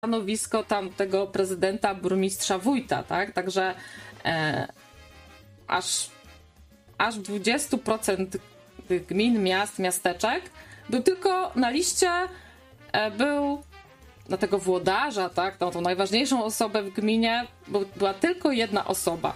stanowisko tamtego prezydenta, burmistrza, wójta, tak? Także aż 20% tych gmin, miast, miasteczek był tylko na liście, był na tego włodarza, tak? Tą najważniejszą osobę w gminie była tylko jedna osoba.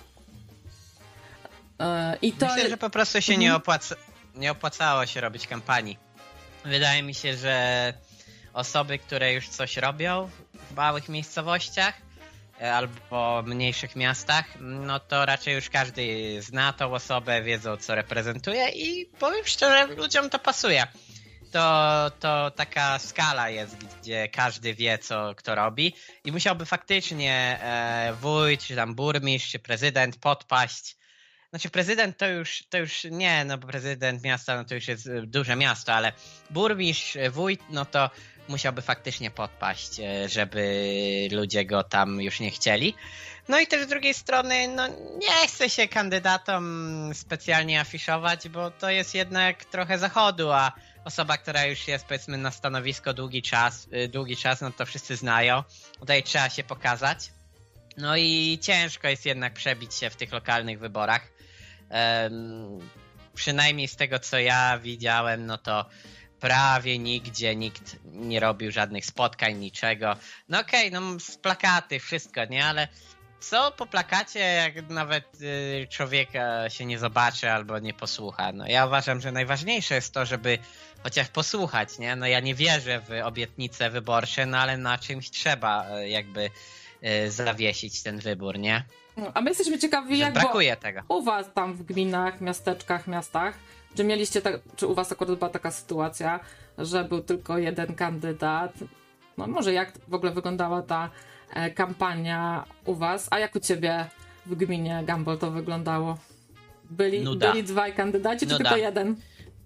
I to... Myślę, że po prostu się nie opłacało się robić kampanii. Wydaje mi się, że osoby, które już coś robią w małych miejscowościach albo mniejszych miastach, no to raczej już każdy zna tą osobę, wiedzą co reprezentuje i powiem szczerze, ludziom to pasuje. To taka skala jest, gdzie każdy wie, kto robi i musiałby faktycznie wójt, czy tam burmistrz, czy prezydent podpaść. Znaczy prezydent to już nie, no bo prezydent miasta no to już jest duże miasto, ale burmistrz, wójt, no to musiałby faktycznie podpaść, żeby ludzie go tam już nie chcieli. No i też z drugiej strony, no nie chce się kandydatom specjalnie afiszować, bo to jest jednak trochę zachodu, a osoba, która już jest powiedzmy na stanowisko długi czas, no to wszyscy znają. Tutaj trzeba się pokazać. No i ciężko jest jednak przebić się w tych lokalnych wyborach. Przynajmniej z tego, co ja widziałem, no to prawie nigdzie nikt nie robił żadnych spotkań, niczego. No okej, no z plakaty, wszystko, nie? Ale co po plakacie, jak nawet człowieka się nie zobaczy albo nie posłucha? No ja uważam, że najważniejsze jest to, żeby chociaż posłuchać, nie? No ja nie wierzę w obietnice wyborcze, no ale na czymś trzeba jakby zawiesić ten wybór, nie? A my jesteśmy ciekawi, jak brakuje tego. U was tam w gminach, miasteczkach, miastach, czy mieliście czy u was akurat była taka sytuacja, że był tylko jeden kandydat? No może jak w ogóle wyglądała ta kampania u was? A jak u ciebie w gminie, Gumball, to wyglądało? Byli dwaj kandydaci, czy tylko jeden?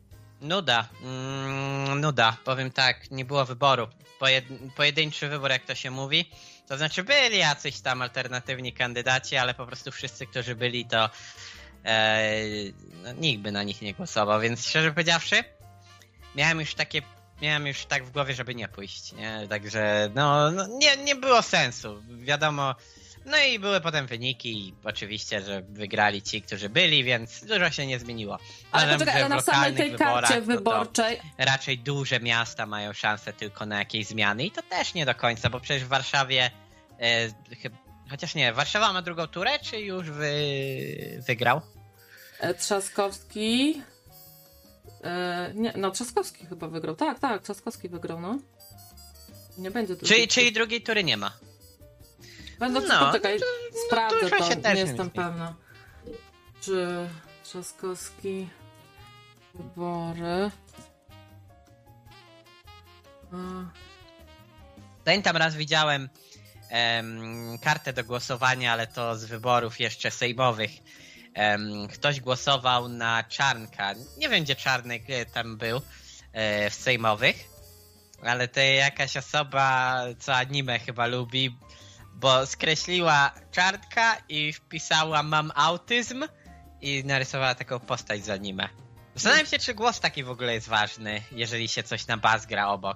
Nuda. Powiem tak, nie było wyboru. Pojedynczy wybór, jak to się mówi. To znaczy byli jacyś tam alternatywni kandydaci, ale po prostu wszyscy, którzy byli, to nikt by na nich nie głosował, więc szczerze powiedziawszy, miałem już tak w głowie, żeby nie pójść, nie? Także nie było sensu, wiadomo. No i były potem wyniki i oczywiście, że wygrali ci, którzy byli, więc dużo się nie zmieniło. Ale poczekaj, ale na samej tej karcie wyborczej... To raczej duże miasta mają szansę tylko na jakieś zmiany i to też nie do końca, bo przecież w Warszawie, chociaż nie, Warszawa ma drugą turę, czy już wygrał? Trzaskowski... Trzaskowski chyba wygrał. Tak, Trzaskowski wygrał, no. Nie będzie drugiej. Czyli drugiej tury nie ma. Poczekaj, sprawdzę to, nie jestem pewna. Czy Trzaskowski wybory... Tam raz widziałem kartę do głosowania, ale to z wyborów jeszcze sejmowych. Ktoś głosował na Czarnka. Nie wiem, gdzie Czarnek tam był w sejmowych, ale to jakaś osoba, co anime chyba lubi, bo skreśliła Czarnka i wpisała mam autyzm i narysowała taką postać z anime. Zastanawiam się, czy głos taki w ogóle jest ważny, jeżeli się coś na bas gra obok.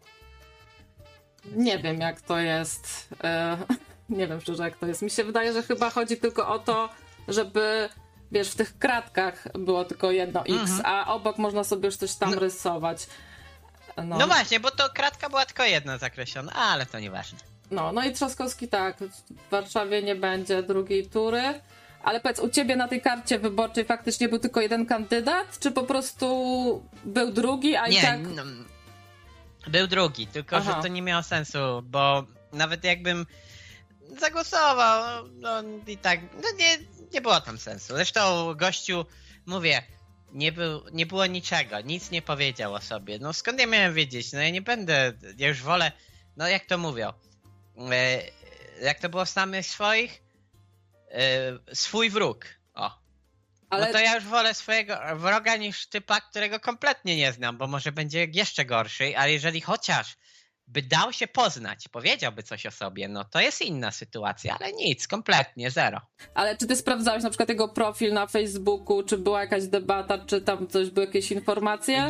Nie wiem, jak to jest. Nie wiem szczerze, jak to jest. Mi się wydaje, że chyba chodzi tylko o to, żeby, wiesz, w tych kratkach było tylko jedno X, a obok można sobie już coś tam rysować. No właśnie, bo to kratka była tylko jedna zakreślona, ale to nieważne. No i Trzaskowski tak, w Warszawie nie będzie drugiej tury, ale powiedz, u ciebie na tej karcie wyborczej faktycznie był tylko jeden kandydat, czy po prostu był drugi, a i tak... Nie, był drugi, tylko że to nie miało sensu, bo nawet jakbym zagłosował, i tak, nie było tam sensu. Zresztą gościu, mówię, nie było niczego, nic nie powiedział o sobie. No skąd ja miałem wiedzieć? No ja nie będę, ja już wolę, no jak to mówią, jak to było w samych swoich, swój wróg, o. Ale... No to ja już wolę swojego wroga niż typa, którego kompletnie nie znam, bo może będzie jeszcze gorszy, ale jeżeli chociaż by dał się poznać, powiedziałby coś o sobie, no to jest inna sytuacja, ale nic, kompletnie, zero. Ale czy ty sprawdzałeś na przykład jego profil na Facebooku, czy była jakaś debata, czy tam były jakieś informacje?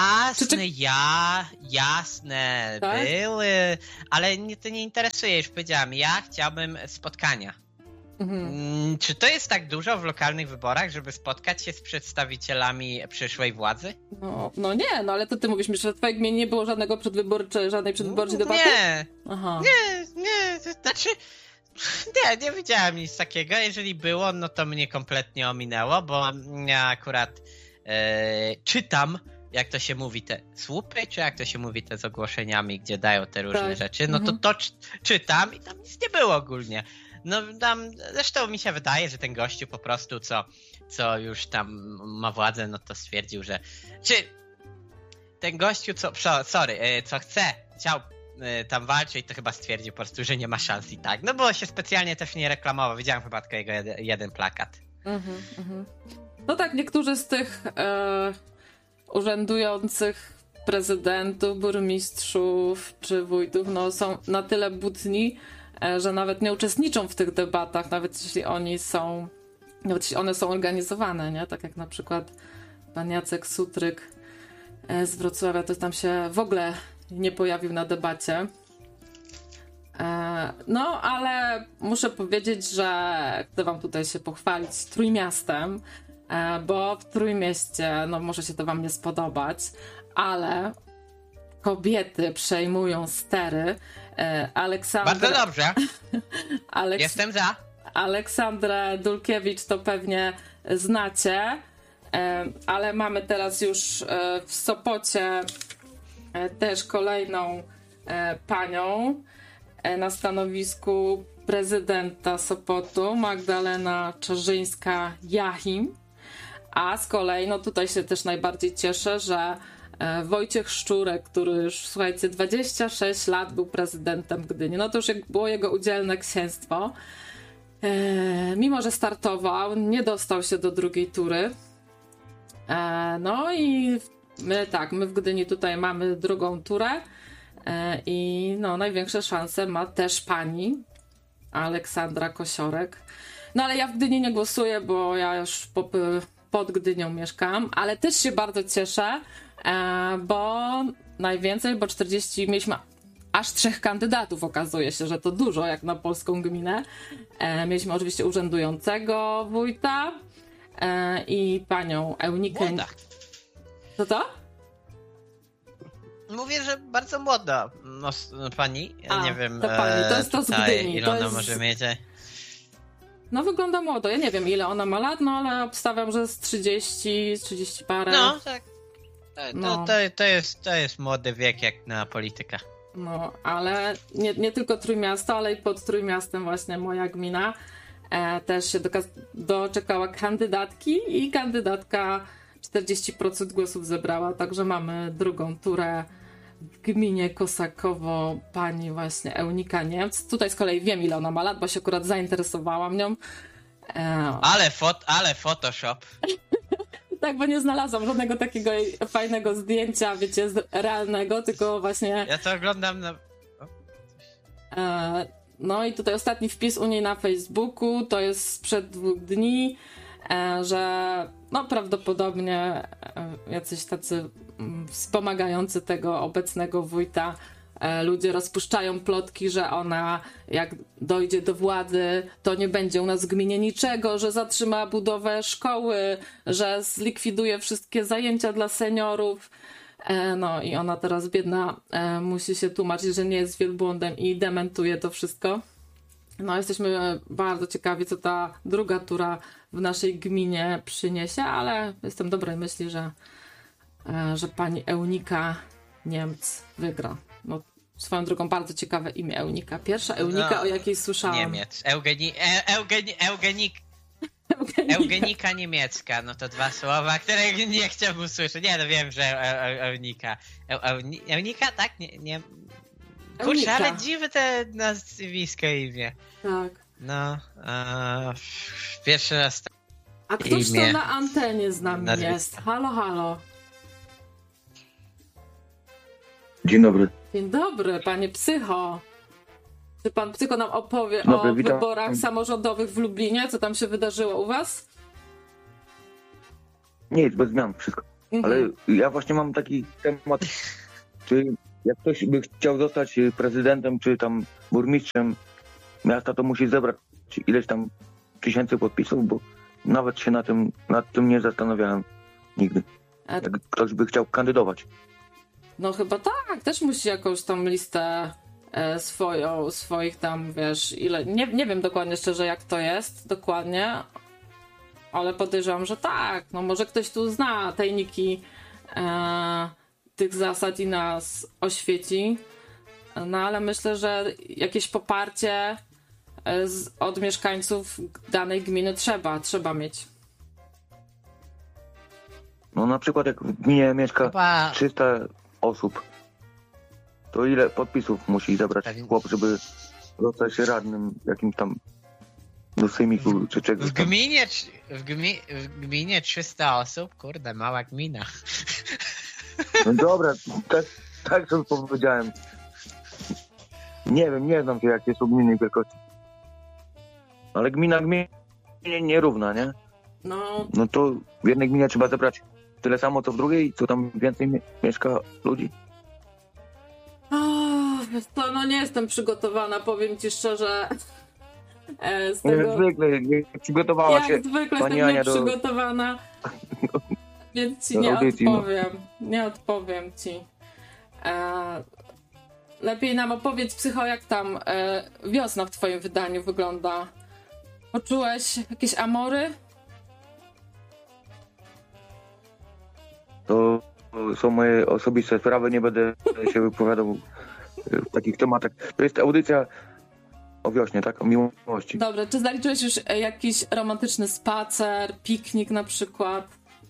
Jasne, tak? Były, ale mnie to nie interesuje, już powiedziałam, ja chciałbym spotkania. Czy to jest tak dużo w lokalnych wyborach, żeby spotkać się z przedstawicielami przyszłej władzy? No nie, no ale to ty mówisz mi, że w twojej gminie nie było żadnej przedwyborczej debaty? Nie, Aha. nie, to znaczy nie widziałem nic takiego, jeżeli było, no to mnie kompletnie ominęło, bo ja akurat czytam, jak to się mówi, te słupy, czy jak to się mówi, te z ogłoszeniami, gdzie dają te różne rzeczy, no to czytam i tam nic nie było ogólnie. No tam, zresztą mi się wydaje, że ten gościu po prostu, co już tam ma władzę, no to stwierdził, że... Czy ten gościu, chciał tam walczyć, to chyba stwierdził po prostu, że nie ma szans i tak. No bo się specjalnie też nie reklamował. Widziałem chyba tylko jego jeden plakat. No tak, niektórzy z tych urzędujących prezydentów, burmistrzów czy wójtów, no są na tyle butni, że nawet nie uczestniczą w tych debatach, nawet jeśli one są organizowane, nie? Tak jak na przykład pan Jacek Sutryk z Wrocławia, to tam się w ogóle nie pojawił na debacie. No, ale muszę powiedzieć, że chcę wam tutaj się pochwalić Trójmiastem, bo w Trójmieście, no może się to wam nie spodobać, ale kobiety przejmują stery. Bardzo dobrze. Jestem za. Aleksandrę Dulkiewicz to pewnie znacie, ale mamy teraz już w Sopocie też kolejną panią na stanowisku prezydenta Sopotu, Magdalena Czarzyńska-Jachim, a z kolei, no tutaj się też najbardziej cieszę, że Wojciech Szczurek, który już, słuchajcie, 26 lat był prezydentem Gdyni, no to już było jego udzielne księstwo. Mimo że startował, nie dostał się do drugiej tury. No i my w Gdyni tutaj mamy drugą turę i no największe szanse ma też pani Aleksandra Kosiorek. No ale ja w Gdyni nie głosuję, bo ja już pod Gdynią mieszkam, ale też się bardzo cieszę, bo najwięcej, bo 40, mieliśmy aż 3 kandydatów, okazuje się, że to dużo jak na polską gminę. Mieliśmy oczywiście urzędującego wójta i panią Eunikę. Młoda. Co to? Mówię, że bardzo młoda pani. Ja nie wiem, to pani, to jest to z Gdyni. Ile ona może mieć? No wygląda młodo. Ja nie wiem, ile ona ma lat, no ale obstawiam, że z 30 parę. No, tak. To jest młody wiek jak na polityka. No, ale nie tylko Trójmiasto, ale i pod Trójmiastem właśnie moja gmina też się doczekała kandydatki i kandydatka 40% głosów zebrała, także mamy drugą turę w gminie Kosakowo, pani właśnie Eunika Niemc. Tutaj z kolei wiem, ile ona ma lat, bo się akurat zainteresowałam nią. Ale Photoshop. Tak, bo nie znalazłam żadnego takiego fajnego zdjęcia, wiecie, realnego, tylko właśnie... Ja to oglądam na... No i tutaj ostatni wpis u niej na Facebooku, to jest sprzed 2 dni, że no prawdopodobnie jacyś tacy wspomagający tego obecnego wójta ludzie rozpuszczają plotki, że ona jak dojdzie do władzy, to nie będzie u nas w gminie niczego, że zatrzyma budowę szkoły, że zlikwiduje wszystkie zajęcia dla seniorów. No i ona teraz biedna musi się tłumaczyć, że nie jest wielbłądem i dementuje to wszystko. No jesteśmy bardzo ciekawi, co ta druga tura w naszej gminie przyniesie, ale jestem dobrej myśli, że pani Eunika Niemc wygra. No, swoją drogą bardzo ciekawe imię Eunika. Pierwsza Eunika, o jakiej słyszałam. Niemiec. Eugenika niemiecka. No to 2 słowa, które nie chciałbym usłyszeć. Nie, no wiem, że Eunika. Eunika, tak? Nie. Kurczę, ale dziwne te nazwisko i imię. Tak. No, pierwszy raz. A ktoś to na antenie z nami jest? Halo, halo. Dzień dobry. Dzień dobry, panie Psycho. Czy pan Psycho nam opowie Dobry, o witam. wyborach samorządowych w Lublinie? Co tam się wydarzyło u was? Nic, bez zmian, wszystko. Ale ja właśnie mam taki temat, czy jak ktoś by chciał zostać prezydentem, czy tam burmistrzem miasta, to musi zebrać ileś tam tysięcy podpisów, bo nawet się nad tym nie zastanawiałem nigdy. Jak ktoś by chciał kandydować. No chyba tak, też musi jakąś tam listę swoich tam, wiesz, ile, nie wiem dokładnie szczerze jak to jest, dokładnie, ale podejrzewam, że tak, no może ktoś tu zna tajniki tych zasad i nas oświeci, no ale myślę, że jakieś poparcie od mieszkańców danej gminy trzeba mieć. No na przykład jak w gminie mieszka Chyba 300 osób, to ile podpisów musi zebrać Pewnie. chłop, żeby zostać radnym jakimś tam do sejmiku czy czegoś w tam. gminie 300 osób, kurde, mała gmina. No dobra, tak to powiedziałem. Nie wiem, nie znam się jakie są gminy wielkości. Ale gmina nierówna, nie? No No to w jednej gminie trzeba zebrać tyle samo co w drugiej, co tam więcej mieszka ludzi. wiesz co, no nie jestem przygotowana, powiem ci szczerze. Z tego... Jak zwykle, nie przygotowała się Jak zwykle pani jestem Ania do... nieprzygotowana, więc ci do nie audycji, no. odpowiem. Nie odpowiem ci. Lepiej nam opowiedz, Psycho, jak tam wiosna w twoim wydaniu wygląda. Poczułeś jakieś amory? To są moje osobiste sprawy, nie będę się wypowiadał w takich tematach. To jest audycja o wiośnie, tak? O miłości. Dobra, czy zaliczyłeś już jakiś romantyczny spacer, piknik na przykład?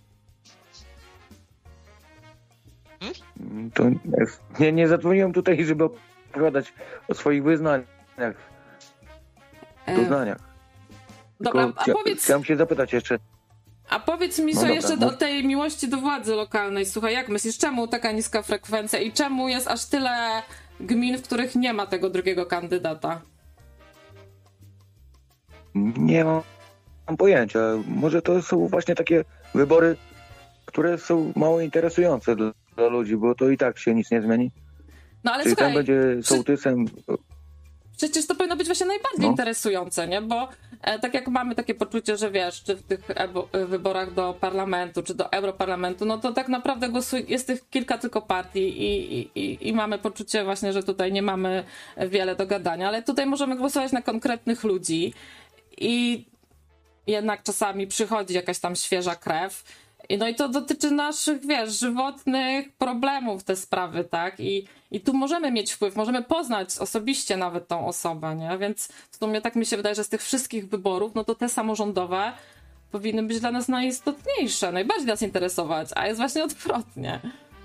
To nie zadzwoniłem tutaj, żeby opowiadać o swoich wyznaniach, doznaniach. Dobra, Tylko chciałem się zapytać jeszcze. A powiedz mi, No co dobra, jeszcze no. o tej miłości do władzy lokalnej. Słuchaj, jak myślisz, czemu taka niska frekwencja i czemu jest aż tyle gmin, w których nie ma tego drugiego kandydata? Nie mam pojęcia. Może to są właśnie takie wybory, które są mało interesujące dla ludzi, bo to i tak się nic nie zmieni. No ale Czyli ten słuchaj, będzie sołtysem. przecież to powinno być właśnie najbardziej No. interesujące, nie? Bo tak jak mamy takie poczucie, że wiesz, czy w tych wyborach do parlamentu, czy do europarlamentu, no to tak naprawdę jest tych kilka tylko partii i mamy poczucie właśnie, że tutaj nie mamy wiele do gadania, ale tutaj możemy głosować na konkretnych ludzi i jednak czasami przychodzi jakaś tam świeża krew. No i to dotyczy naszych, wiesz, żywotnych problemów, te sprawy, tak? I tu możemy mieć wpływ, możemy poznać osobiście nawet tą osobę, nie? Więc w sumie tak mi się wydaje, że z tych wszystkich wyborów, no to te samorządowe powinny być dla nas najistotniejsze, najbardziej nas interesować, a jest właśnie odwrotnie.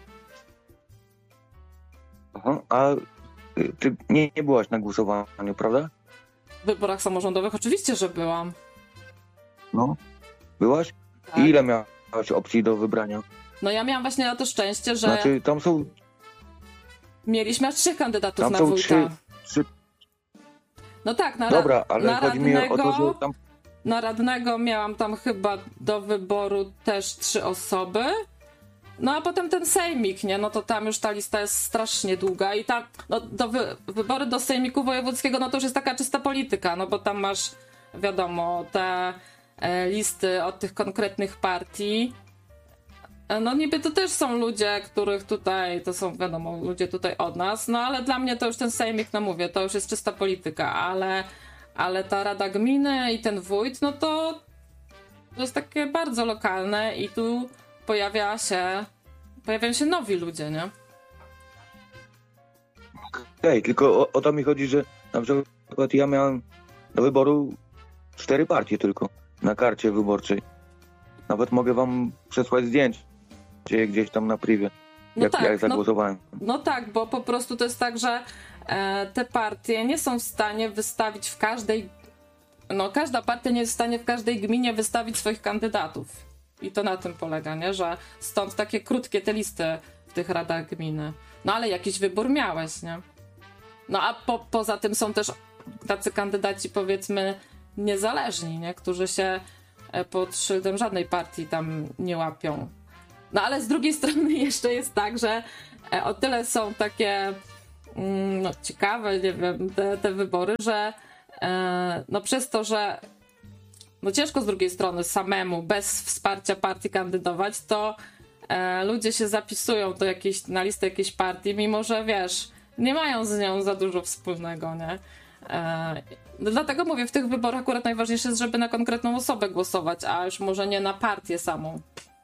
Aha, a ty nie byłaś na głosowaniu, prawda? W wyborach samorządowych oczywiście, że byłam. No. Byłaś? Tak. I ile miałaś opcji do wybrania? No ja miałam właśnie na to szczęście, że Znaczy, tam są mieliśmy aż 3 kandydatów Tam na są wójta. trzy... No tak, Dobra, ale na chodzi mi o to, radnego, że tam... na radnego miałam tam chyba do wyboru też 3 osoby. No a potem ten sejmik, nie? No to tam już ta lista jest strasznie długa i tam no, wybory do sejmiku wojewódzkiego, no to już jest taka czysta polityka, no bo tam masz, wiadomo, te listy od tych konkretnych partii. No niby to też są ludzie, których tutaj, to są wiadomo, ludzie tutaj od nas, no ale dla mnie to już ten sejmik, no mówię, to już jest czysta polityka, ale ta rada gminy i ten wójt, no to jest takie bardzo lokalne i tu pojawiają się nowi ludzie, nie? Okej, tylko o to mi chodzi, że na przykład ja miałem do wyboru 4 partie tylko na karcie wyborczej. Nawet mogę wam przesłać zdjęcie gdzieś tam na privie, No jak tak, ja zagłosowałem. No tak, bo po prostu to jest tak, że te partie nie są w stanie wystawić w każdej... No każda partia nie jest w stanie w każdej gminie wystawić swoich kandydatów. I to na tym polega, nie? Że stąd takie krótkie te listy w tych radach gminy. No ale jakiś wybór miałeś, nie? No a poza tym są też tacy kandydaci, powiedzmy, niezależni, nie? Którzy się pod szyldem żadnej partii tam nie łapią. No ale z drugiej strony jeszcze jest tak, że o tyle są takie no, ciekawe, nie wiem, te wybory, że no przez to, że no ciężko z drugiej strony samemu, bez wsparcia partii kandydować, to ludzie się zapisują na listę jakiejś partii, mimo że wiesz, nie mają z nią za dużo wspólnego, nie? Dlatego mówię, w tych wyborach akurat najważniejsze jest, żeby na konkretną osobę głosować, a już może nie na partię samą.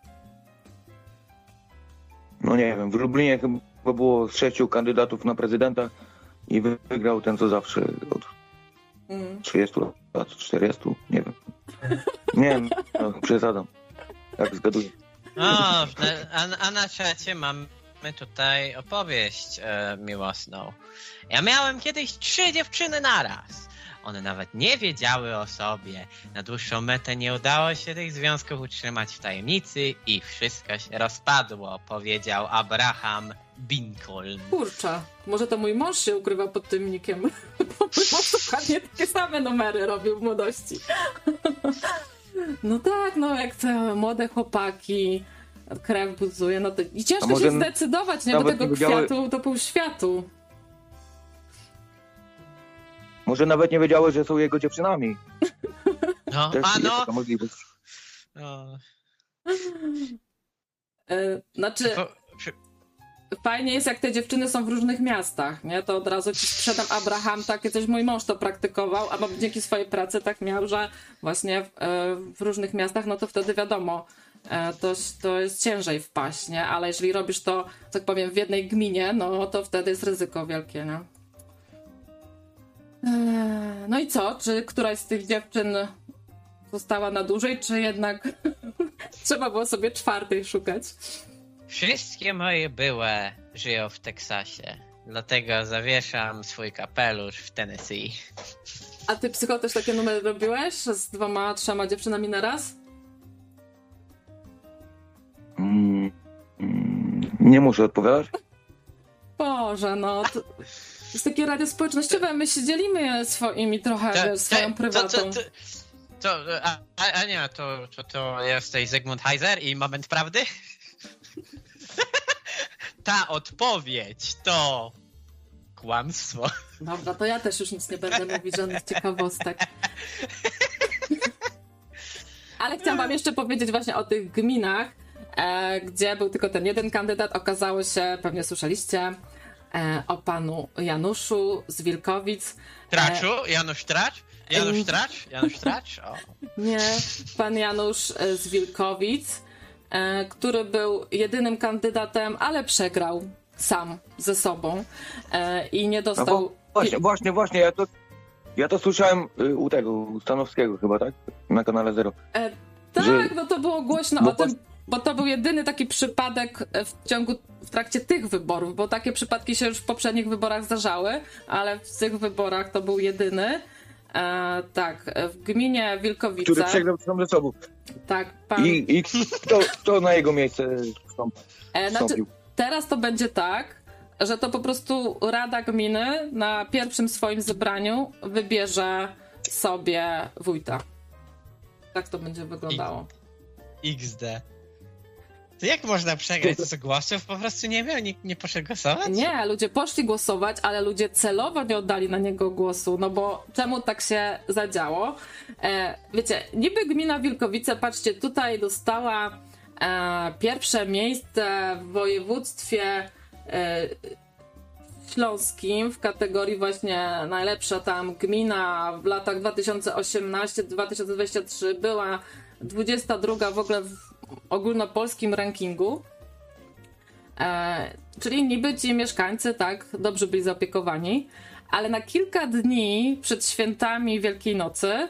No nie wiem, w Lublinie chyba było 6 kandydatów na prezydenta i wygrał ten co zawsze od 30 lat, 40, nie wiem. Nie wiem, no, przesadzam, jak zgaduję. No, a na czacie mamy tutaj opowieść miłosną. Ja miałem kiedyś 3 dziewczyny naraz. One nawet nie wiedziały o sobie. Na dłuższą metę nie udało się tych związków utrzymać w tajemnicy i wszystko się rozpadło, powiedział Abraham Lincoln. Kurczę, może to mój mąż się ukrywa pod tym nickiem. Bo mój mąż dokładnie takie same numery robił w młodości. No tak, no jak te młode chłopaki, krew buzuje, no to i ciężko się zdecydować, nie? Bo tego kwiatu to pół światu. Może nawet nie wiedziały, że są jego dziewczynami. No, Też a no! taka możliwość. No. Znaczy, fajnie jest, jak te dziewczyny są w różnych miastach, nie? To od razu ci sprzedam Abraham, takie coś mój mąż to praktykował, a dzięki swojej pracy tak miał, że właśnie w różnych miastach, no to wtedy wiadomo, to jest ciężej wpaść, nie? Ale jeżeli robisz to, tak powiem, w jednej gminie, no to wtedy jest ryzyko wielkie, nie? No i co? Czy któraś z tych dziewczyn została na dłużej, czy jednak trzeba było sobie 4 szukać? Wszystkie moje byłe żyją w Teksasie. Dlatego zawieszam swój kapelusz w Tennessee. A ty, Psycho, też takie numery robiłeś? Z 2, 3 dziewczynami na raz? Nie muszę odpowiadać? Boże, no... To jest takie radio społecznościowe, my się dzielimy swoimi trochę, swoją prywatą. A nie, to jesteś Zygmunt Heiser i moment prawdy? Ta odpowiedź to kłamstwo. Dobra, to ja też już nic nie będę mówić, żadnych ciekawostek. Ale chciałam wam jeszcze powiedzieć właśnie o tych gminach, gdzie był tylko ten jeden kandydat. Okazało się, pewnie słyszeliście, o panu Januszu z Wilkowic. Traczu? Janusz Tracz? Janusz Tracz? Janusz Tracz? O. Nie, pan Janusz z Wilkowic, który był jedynym kandydatem, ale przegrał sam ze sobą i nie dostał... No właśnie, ja to słyszałem u tego Stanowskiego chyba, tak? Na kanale Zero. Tak, no to było głośno o tym, bo to był jedyny taki przypadek w trakcie tych wyborów, bo takie przypadki się już w poprzednich wyborach zdarzały, ale w tych wyborach to był jedyny. Tak, w gminie Wilkowice. Który przegrał sam ze sobą. Tak, pan... I kto na jego miejsce wstąpił? Teraz to będzie tak, że to po prostu Rada Gminy na pierwszym swoim zebraniu wybierze sobie wójta. Tak to będzie wyglądało. XD. To jak można przegrać z głosów? Po prostu nie wiem, nikt nie poszedł głosować? Nie, ludzie poszli głosować, ale ludzie celowo nie oddali na niego głosu, no bo czemu tak się zadziało? Wiecie, niby gmina Wilkowice, patrzcie, tutaj dostała pierwsze miejsce w województwie śląskim w kategorii właśnie najlepsza tam gmina w latach 2018-2023 była 22 w ogóle w ogólnopolskim rankingu. Czyli niby ci mieszkańcy tak dobrze byli zaopiekowani, ale na kilka dni przed świętami Wielkiej Nocy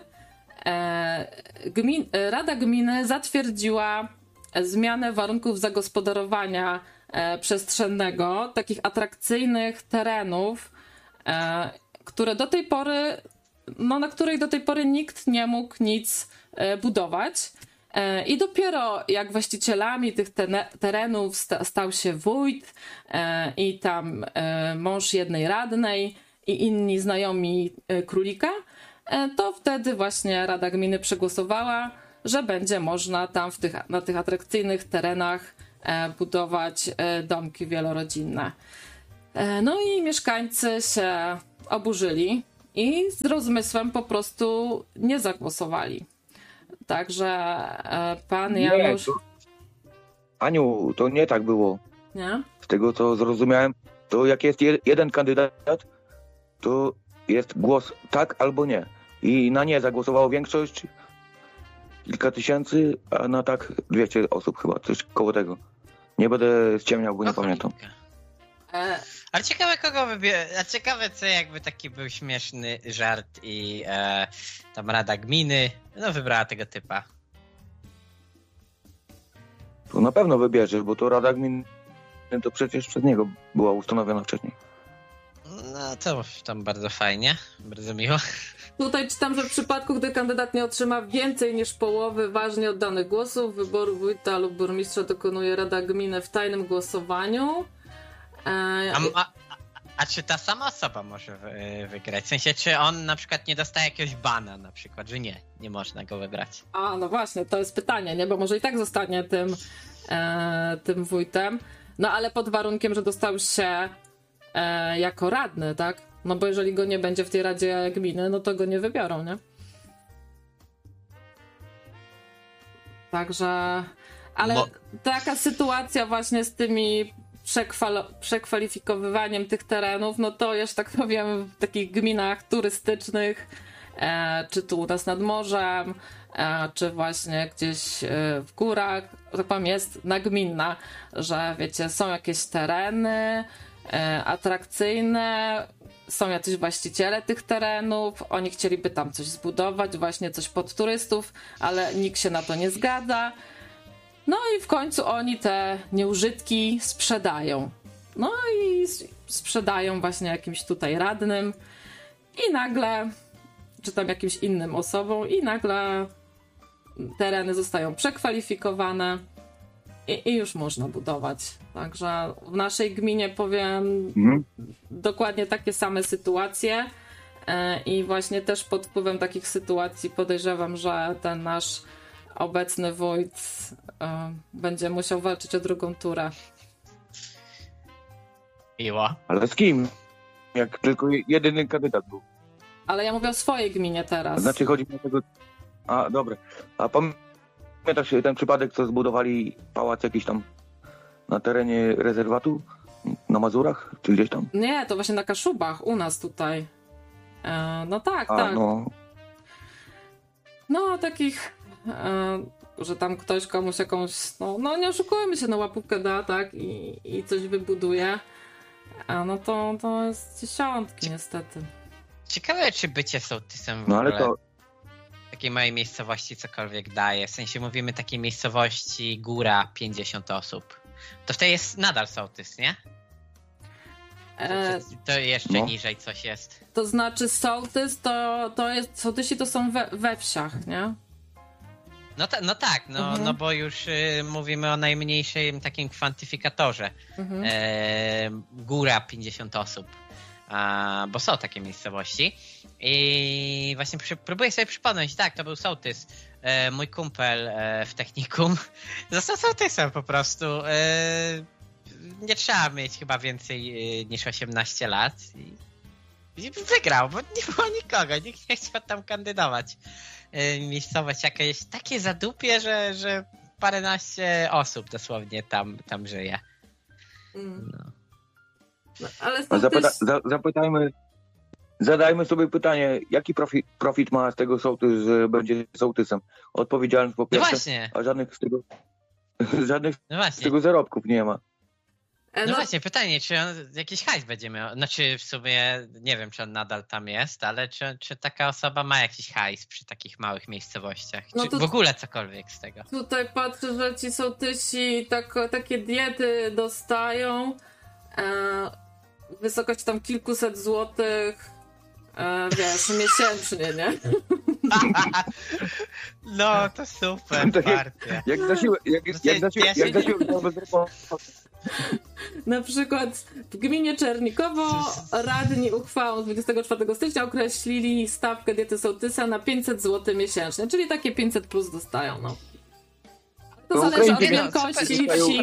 Rada Gminy zatwierdziła zmianę warunków zagospodarowania przestrzennego, takich atrakcyjnych terenów, które do tej pory, no na której do tej pory nikt nie mógł nic budować. I dopiero jak właścicielami tych terenów stał się wójt i tam mąż jednej radnej i inni znajomi królika, to wtedy właśnie Rada Gminy przegłosowała, że będzie można tam na tych atrakcyjnych terenach budować domki wielorodzinne. No i mieszkańcy się oburzyli i z rozmysłem po prostu nie zagłosowali. Także pan Janusz... Aniu, to nie tak było. Nie? Z tego co zrozumiałem, to jak jest jeden kandydat, to jest głos tak albo nie. I na nie zagłosowało większość, kilka tysięcy, a na tak 200 osób chyba, coś koło tego. Nie będę ściemniał, bo nie pamiętam. Ale ciekawe kogo a ciekawe co jakby taki był śmieszny żart i tam Rada Gminy wybrała tego typa. To na pewno wybierzesz, bo to Rada Gminy to przecież przez niego była ustanowiona wcześniej. No to tam bardzo fajnie, bardzo miło. Tutaj czytam, że w przypadku, gdy kandydat nie otrzyma więcej niż połowy ważnie oddanych głosów, wyboru wójta lub burmistrza dokonuje Rada Gminy w tajnym głosowaniu. A czy ta sama osoba może wygrać? W sensie, czy on na przykład nie dostaje jakiegoś bana na przykład, że nie można go wybrać? No właśnie, to jest pytanie, nie? Bo może i tak zostanie tym wójtem. No ale pod warunkiem, że dostał się jako radny, tak? No bo jeżeli go nie będzie w tej Radzie Gminy, no to go nie wybiorą, nie? Także... Ale taka sytuacja właśnie z tymi przekwalifikowywaniem tych terenów, no to już tak powiem w takich gminach turystycznych, czy tu u nas nad morzem, czy właśnie gdzieś w górach, tak powiem, jest nagminna, że wiecie, są jakieś tereny atrakcyjne, są jacyś właściciele tych terenów, oni chcieliby tam coś zbudować, właśnie coś pod turystów, ale nikt się na to nie zgadza. No i w końcu oni te nieużytki sprzedają. No i sprzedają właśnie jakimś tutaj radnym i nagle, czy tam jakimś innym osobom i nagle tereny zostają przekwalifikowane i już można budować. Także w naszej gminie powiem dokładnie takie same sytuacje i właśnie też pod wpływem takich sytuacji podejrzewam, że ten nasz obecny wójt będzie musiał walczyć o drugą turę. Miło. Ale z kim? Jak tylko jedyny kandydat był. Ale ja mówię o swojej gminie teraz. Znaczy chodzi mi o tego... A, dobra. A pamiętasz ten przypadek, co zbudowali pałac jakiś tam na terenie rezerwatu? Na Mazurach? Czy gdzieś tam? Nie, to właśnie na Kaszubach, u nas tutaj. No tak, tak. No, takich... że tam ktoś komuś jakąś, no nie oszukujemy się, łapówkę da, tak, i coś wybuduje, no to jest dziesiątki niestety. Ciekawe, czy bycie sołtysem w ogóle ale to... takiej małej miejscowości cokolwiek daje, w sensie mówimy takiej miejscowości góra 50 osób, to wtedy jest nadal sołtys, nie? To jeszcze niżej coś jest. To znaczy sołtys to jest, sołtysi to są we wsiach, nie? No bo już mówimy o najmniejszym takim kwantyfikatorze. Góra 50 osób, bo są takie miejscowości. I właśnie próbuję sobie przypomnieć, tak, to był sołtys. Mój kumpel w technikum został sołtysem po prostu. Nie trzeba mieć chyba więcej niż 18 lat. I wygrał, bo nie było nikogo, nikt nie chciał tam kandydować. Miejscowość jakaś takie zadupie, że paręnaście osób dosłownie tam żyje. No, ale zadajmy sobie pytanie, jaki profit ma z tego sołtys, że będzie sołtysem? Odpowiedzialność po pierwsze, a żadnych z tego zarobków nie ma. No właśnie, pytanie, czy on jakiś hajs będzie miał? Znaczy w sumie nie wiem, czy on nadal tam jest, ale czy taka osoba ma jakiś hajs przy takich małych miejscowościach? No czy w ogóle cokolwiek z tego? Tutaj patrzę, że ci sołtysi takie diety dostają. Wysokość tam kilkuset złotych, wiesz, miesięcznie, nie? No, to super, partia. Jak zasiłek, Na przykład w gminie Czernikowo radni uchwałą 24 stycznia określili stawkę diety sołtysa na 500 zł miesięcznie, czyli takie 500 plus dostają, no. To zależy od wielkości wsi.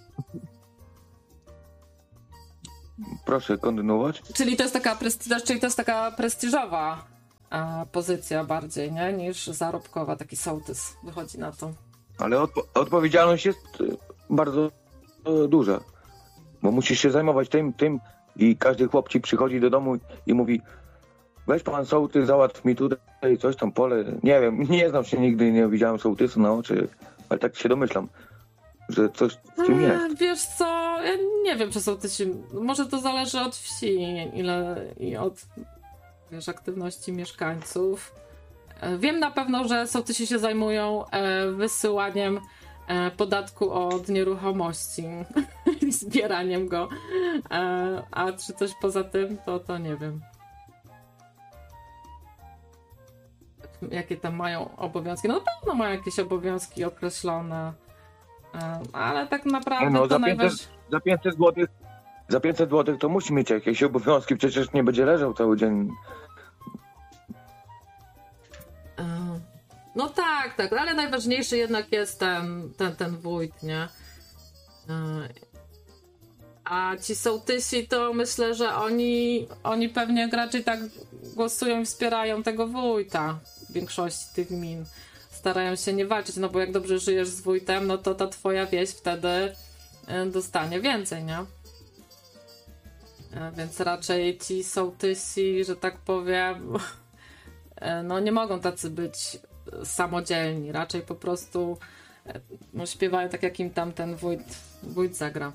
Proszę kontynuować. Czyli to jest taka prestiżowa pozycja bardziej, nie? Niż zarobkowa, taki sołtys wychodzi na to. Ale odpowiedzialność jest bardzo duża. Bo musisz się zajmować tym i każdy chłop ci przychodzi do domu i mówi: weź pan sołtys, załatw mi tutaj coś tam pole. Nie wiem, nie znam się nigdy, nie widziałem sołtysu na oczy, ale tak się domyślam, że coś w tym jest. Wiesz co, ja nie wiem, czy sołtysi, może to zależy od wsi, i od, wiesz, aktywności mieszkańców. Wiem na pewno, że sołtysi się zajmują wysyłaniem podatku od nieruchomości i zbieraniem go. A czy coś poza tym, to nie wiem. Jakie tam mają obowiązki? No na pewno mają jakieś obowiązki określone. Ale tak naprawdę no, to za 500 zł to musi mieć jakieś obowiązki, przecież nie będzie leżał cały dzień. No tak, ale najważniejszy jednak jest ten wójt, nie? A ci sołtysi to myślę, że oni pewnie raczej tak głosują i wspierają tego wójta w większości tych gmin. Starają się nie walczyć, no bo jak dobrze żyjesz z wójtem, no to ta twoja wieś wtedy dostanie więcej, nie? Więc raczej ci sołtysi, że tak powiem, no nie mogą tacy być samodzielni. Raczej po prostu no, śpiewają tak, jak im tam ten wójt zagra.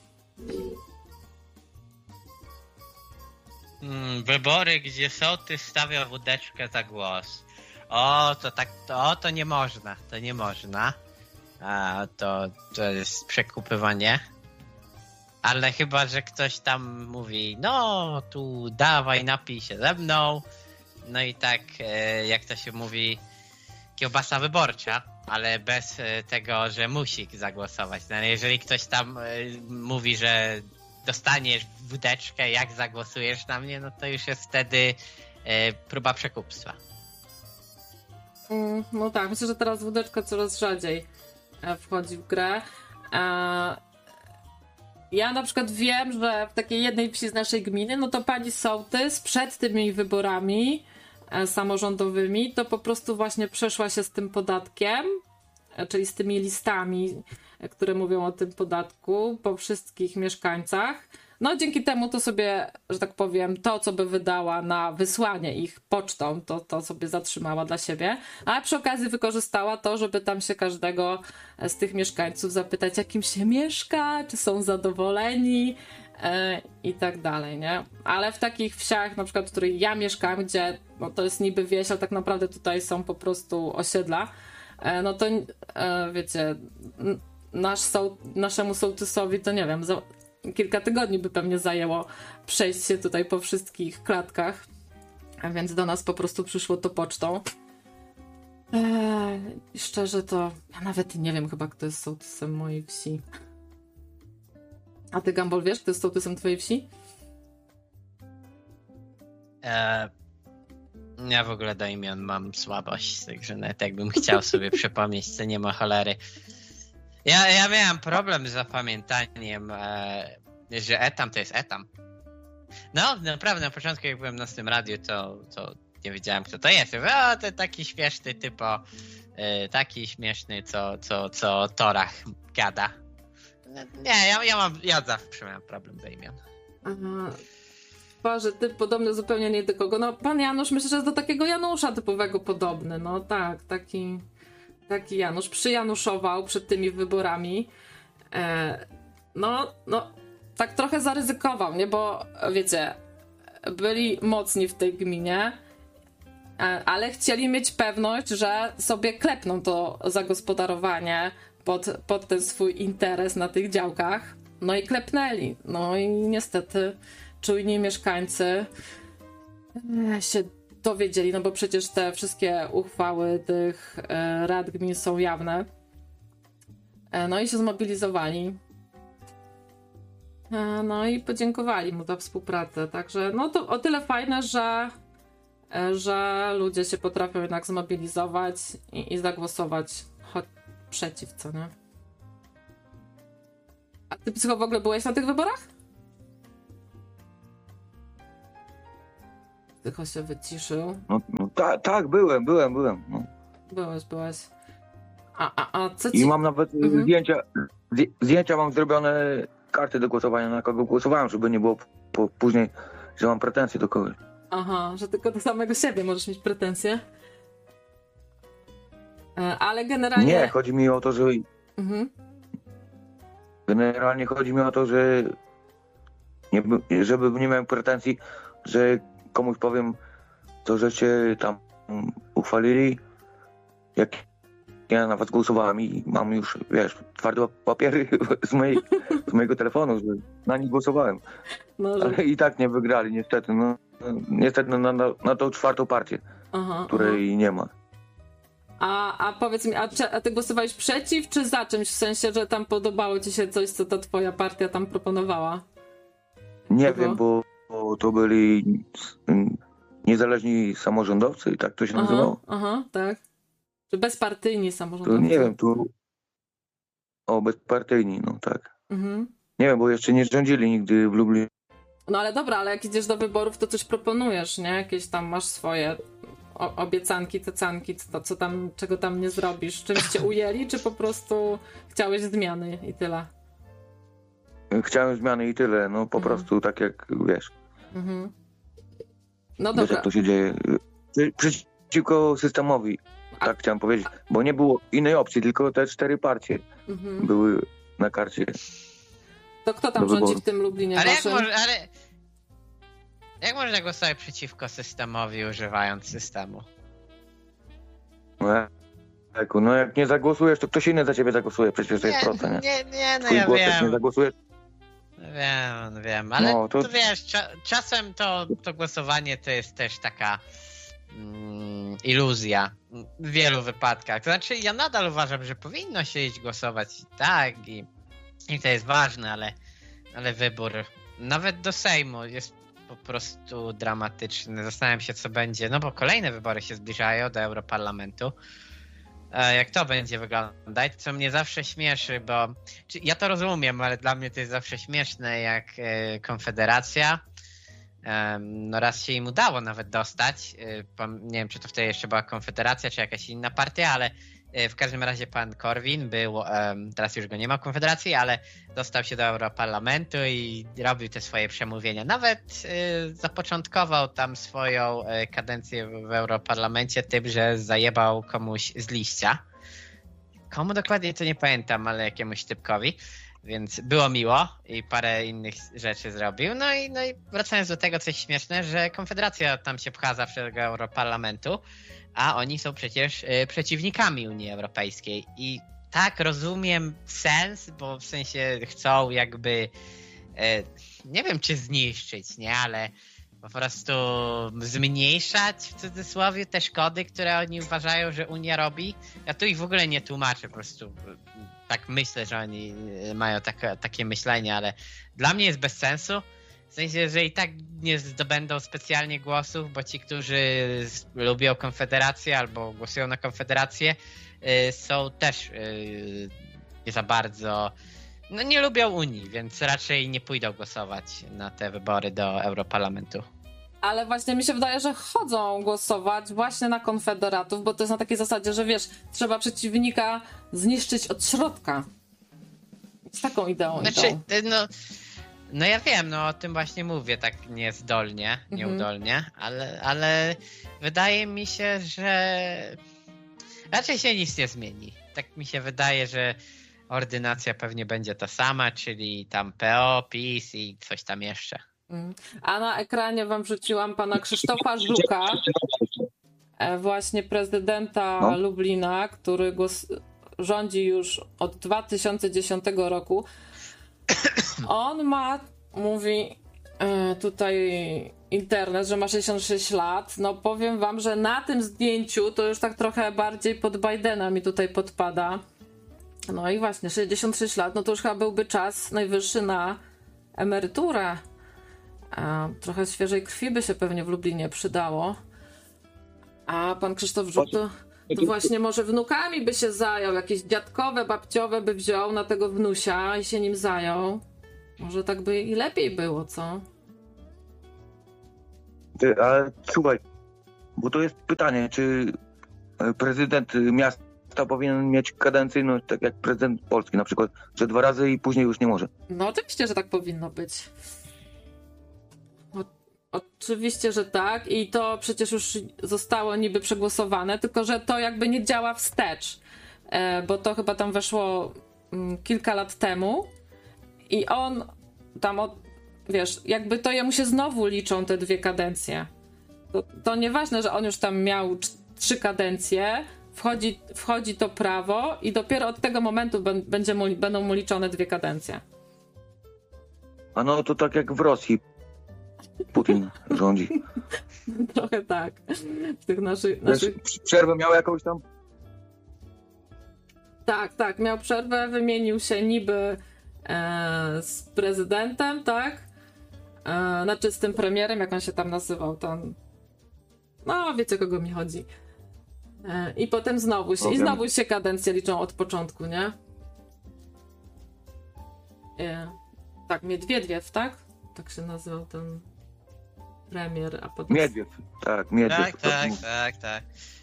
Wybory, gdzie sołtys stawia wódeczkę za głos. To nie można. To nie można. To jest przekupywanie. Ale chyba, że ktoś tam mówi: no tu dawaj, napij się ze mną. No i tak, jak to się mówi, kiełbasa wyborcza, ale bez tego, że musi zagłosować. No, jeżeli ktoś tam mówi, że dostaniesz wódeczkę, jak zagłosujesz na mnie, no to już jest wtedy próba przekupstwa. No tak, myślę, że teraz wódeczka coraz rzadziej wchodzi w grę. Ja na przykład wiem, że w takiej jednej wsi z naszej gminy, no to pani sołtys przed tymi wyborami samorządowymi to po prostu właśnie przeszła się z tym podatkiem, czyli z tymi listami, które mówią o tym podatku po wszystkich mieszkańcach. No dzięki temu to sobie, że tak powiem, to co by wydała na wysłanie ich pocztą, to sobie zatrzymała dla siebie, a przy okazji wykorzystała to, żeby tam się każdego z tych mieszkańców zapytać, jak im się mieszka, czy są zadowoleni i tak dalej, nie? Ale w takich wsiach, na przykład w której ja mieszkam, gdzie no to jest niby wieś, ale tak naprawdę tutaj są po prostu osiedla, no to wiecie, naszemu sołtysowi to nie wiem, kilka tygodni by pewnie zajęło przejść się tutaj po wszystkich klatkach, a więc do nas po prostu przyszło to pocztą. Szczerze to ja nawet nie wiem chyba, kto jest sołtysem mojej wsi. A ty, Gumball, wiesz, kto jest sołtysem twojej wsi? Ja w ogóle do imion mam słabość, także nawet jakbym chciał sobie przypomnieć, to nie ma cholery. Ja miałem problem z zapamiętaniem, że Etam to jest Etam. No, naprawdę na początku, jak byłem na tym radiu, to nie wiedziałem, kto to jest. To taki śmieszny typo, taki śmieszny, co o torach gada. Nie, ja zawsze miałem problem do imion. Boże, typ podobny zupełnie nie do kogo. No, pan Janusz, myślę, że jest do takiego Janusza typowego podobny. No tak, taki Janusz przyjanuszował przed tymi wyborami. No, tak trochę zaryzykował, nie? Bo wiecie, byli mocni w tej gminie, ale chcieli mieć pewność, że sobie klepną to zagospodarowanie pod ten swój interes na tych działkach. No i klepnęli. No i niestety czujni mieszkańcy się to wiedzieli, no bo przecież te wszystkie uchwały tych rad gmin są jawne. No i się zmobilizowali. No i podziękowali mu za współpracę. Także no to o tyle fajne, że ludzie się potrafią jednak zmobilizować i zagłosować przeciw, co nie? A ty, Psycho, w ogóle byłeś na tych wyborach? Psycho się wyciszył. No tak, byłem. No. Byłeś. A co ci... I mam nawet zdjęcia mam zrobione, karty do głosowania, na kogo głosowałem, żeby nie było później, że mam pretensje do kogoś. Aha, że tylko do samego siebie możesz mieć pretensje. Ale generalnie... Nie, chodzi mi o to, że... Generalnie chodzi mi o to, że żeby nie miałem pretensji, że komuś powiem to, że się tam uchwalili, jak ja na was głosowałem i mam już, wiesz, twarde papiery z mojego telefonu, że na nich głosowałem. No, że... Ale i tak nie wygrali, niestety. Niestety na tą czwartą partię, której nie ma. A powiedz mi, a ty głosowałeś przeciw czy za czymś? W sensie, że tam podobało ci się coś, co ta twoja partia tam proponowała? Nie wiem, bo to byli niezależni samorządowcy, tak to się nazywało? Aha, tak. Czy bezpartyjni samorządowcy? To nie wiem, bezpartyjni, no tak. Nie wiem, bo jeszcze nie rządzili nigdy w Lublinie. No ale dobra, ale jak idziesz do wyborów, to coś proponujesz, nie? Jakieś tam masz swoje obiecanki, cecanki, czego tam nie zrobisz. Czymś cię ujęli, czy po prostu chciałeś zmiany i tyle? Chciałem zmiany i tyle, no po prostu tak jak, wiesz. No dobra. Wiesz, jak to się dzieje. Przeciwko systemowi, tak chciałem powiedzieć, bo nie było innej opcji, tylko te 4 partie były na karcie. To kto tam rządzi w tym Lublinie? Jak można głosować przeciwko systemowi, używając systemu? No jak nie zagłosujesz, to ktoś inny za ciebie zagłosuje, przecież to jest proste, nie? Nie, no Twój ja głos, wiem. jak nie zagłosujesz... Wiem, ale no, to wiesz, czasem to głosowanie to jest też taka iluzja w wielu wypadkach. To znaczy, ja nadal uważam, że powinno się iść głosować tak i to jest ważne, ale wybór nawet do Sejmu jest po prostu dramatyczny. Zastanawiam się, co będzie, no bo kolejne wybory się zbliżają do Europarlamentu. Jak to będzie wyglądać, co mnie zawsze śmieszy, bo ja to rozumiem, ale dla mnie to jest zawsze śmieszne, jak Konfederacja, no raz się im udało nawet dostać, nie wiem, czy to wtedy jeszcze była Konfederacja, czy jakaś inna partia, ale w każdym razie pan Korwin był, teraz już go nie ma w Konfederacji, ale dostał się do Europarlamentu i robił te swoje przemówienia. Nawet zapoczątkował tam swoją kadencję w Europarlamencie tym, że zajebał komuś z liścia. Komu dokładnie to nie pamiętam, ale jakiemuś typkowi. Więc było miło i parę innych rzeczy zrobił. No i wracając do tego, coś śmieszne, że Konfederacja tam się pcha zawsze do Europarlamentu, a oni są przecież przeciwnikami Unii Europejskiej. I tak, rozumiem sens, bo w sensie chcą jakby, nie wiem czy zniszczyć, nie, ale po prostu zmniejszać w cudzysłowie te szkody, które oni uważają, że Unia robi. Ja tu ich w ogóle nie tłumaczę, po prostu tak myślę, że oni mają takie myślenie, ale dla mnie jest bez sensu. W sensie, że i tak nie zdobędą specjalnie głosów, bo ci, którzy lubią Konfederację albo głosują na Konfederację, są też nie za bardzo, no nie lubią Unii, więc raczej nie pójdą głosować na te wybory do Europarlamentu. Ale właśnie mi się wydaje, że chodzą głosować właśnie na konfederatów, bo to jest na takiej zasadzie, że wiesz, trzeba przeciwnika zniszczyć od środka. Z taką ideą idą. No ja wiem, no o tym właśnie mówię tak niezdolnie, nieudolnie, ale wydaje mi się, że raczej się nic nie zmieni. Tak mi się wydaje, że ordynacja pewnie będzie ta sama, czyli tam PO, PiS i coś tam jeszcze. A na ekranie wam wrzuciłam pana Krzysztofa Żuka, właśnie prezydenta Lublina, który rządzi już od 2010 roku. On mówi tutaj internet, że ma 66 lat, no powiem wam, że na tym zdjęciu to już tak trochę bardziej pod Bidena mi tutaj podpada. No i właśnie, 66 lat, no to już chyba byłby czas najwyższy na emeryturę. A trochę świeżej krwi by się pewnie w Lublinie przydało. A pan Krzysztof Żuk to właśnie może wnukami by się zajął, jakieś dziadkowe, babciowe by wziął na tego wnusia i się nim zajął. Może tak by i lepiej było, co? Ale słuchaj, bo to jest pytanie, czy prezydent miasta powinien mieć kadencyjność tak jak prezydent Polski na przykład, że 2 razy i później już nie może? No oczywiście, że tak powinno być. Oczywiście, że tak i to przecież już zostało niby przegłosowane, tylko że to jakby nie działa wstecz, bo to chyba tam weszło kilka lat temu i on tam, wiesz, jakby to jemu się znowu liczą te 2 kadencje. To nieważne, że on już tam miał 3 kadencje, wchodzi to prawo i dopiero od tego momentu będą mu liczone 2 kadencje. A no to tak jak w Rosji Putin rządzi. Trochę tak. W tych naszych... Przerwę miał jakąś tam? Tak, miał przerwę, wymienił się niby z prezydentem, tak? Znaczy z tym premierem, jak on się tam nazywał, tam... No, wiecie, kogo mi chodzi. I potem znowu się kadencje liczą od początku, nie? Tak, Miedwiediew, tak? Tak się nazywał ten premier, a potem... Miedwiediew, tak, Miedwiediew. Tak.